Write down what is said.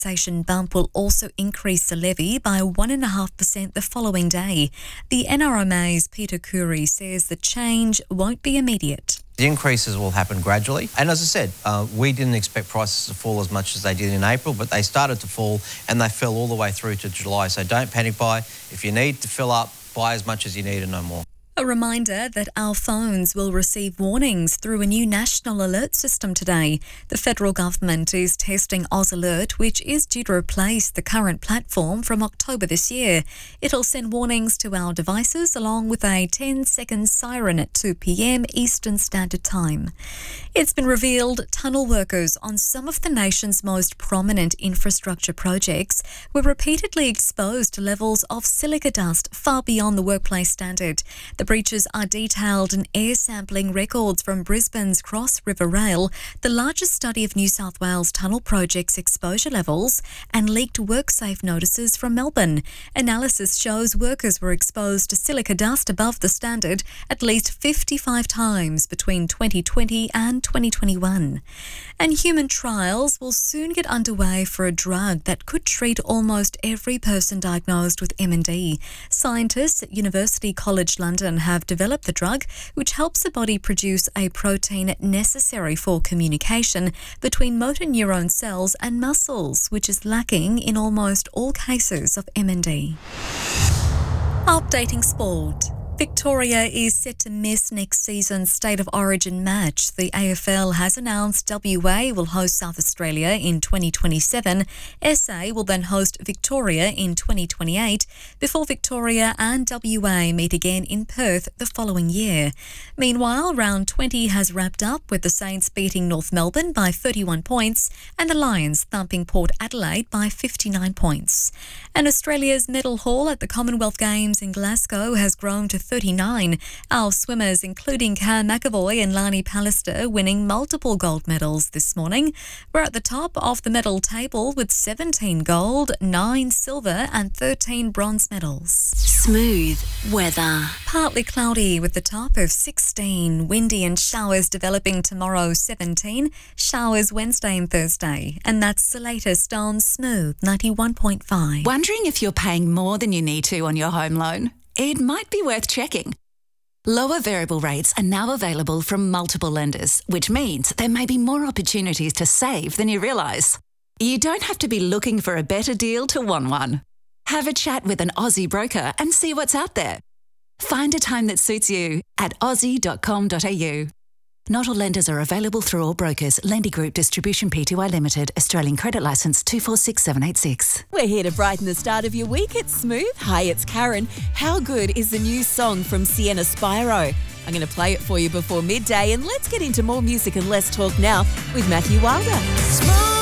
Taxation bump will also increase the levy by 1.5% the following day. The NRMA's Peter Curry says the change won't be immediate. The increases will happen gradually. And as I said, we didn't expect prices to fall as much as they did in April, but they started to fall and they fell all the way through to July. So don't panic buy. If you need to fill up, buy as much as you need and no more. A reminder that our phones will receive warnings through a new national alert system today. The federal government is testing Oz Alert, which is due to replace the current platform from October this year. It'll send warnings to our devices along with a 10-second siren at 2 p.m. Eastern Standard Time. It's been revealed tunnel workers on some of the nation's most prominent infrastructure projects were repeatedly exposed to levels of silica dust far beyond the workplace standard. The breaches are detailed in air sampling records from Brisbane's Cross River Rail, the largest study of New South Wales tunnel projects' exposure levels, and leaked WorkSafe notices from Melbourne. Analysis shows workers were exposed to silica dust above the standard at least 55 times between 2020 and 2021. And human trials will soon get underway for a drug that could treat almost every person diagnosed with MND. Scientists at University College London have developed the drug, which helps the body produce a protein necessary for communication between motor neuron cells and muscles, which is lacking in almost all cases of MND. Updating sport. Victoria is set to miss next season's State of Origin match. The AFL has announced WA will host South Australia in 2027. SA will then host Victoria in 2028 before Victoria and WA meet again in Perth the following year. Meanwhile, round 20 has wrapped up with the Saints beating North Melbourne by 31 points and the Lions thumping Port Adelaide by 59 points. And Australia's medal haul at the Commonwealth Games in Glasgow has grown to 39. Our swimmers, including Cam McAvoy and Lani Pallister, winning multiple gold medals this morning. We're at the top of the medal table with 17 gold, 9 silver and 13 bronze medals. Smooth weather. Partly cloudy with the top of 16. Windy and showers developing tomorrow, 17. Showers Wednesday and Thursday. And that's the latest on Smooth 91.5. Wondering if you're paying more than you need to on your home loan? It might be worth checking. Lower variable rates are now available from multiple lenders, which means there may be more opportunities to save than you realise. You don't have to be looking for a better deal to want one. Have a chat with an Aussie broker and see what's out there. Find a time that suits you at aussie.com.au. Not all lenders are available through all brokers. Lendy Group Distribution Pty Limited. Australian Credit Licence 246786. We're here to brighten the start of your week. It's Smooth. Hi, it's Karen. How good is the new song from Sienna Spyro? I'm going to play it for you before midday, and let's get into more music and less talk now with Matthew Wilder.